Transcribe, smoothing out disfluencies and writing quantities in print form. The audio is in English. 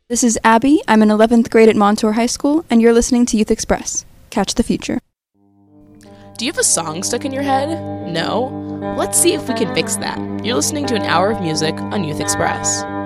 This is Abby. I'm in 11th grade at Montour High School, and you're listening to Youth Express. Catch the future. Do you have a song stuck in your head? No? Let's see if we can fix that. You're listening to an hour of music on Youth Express.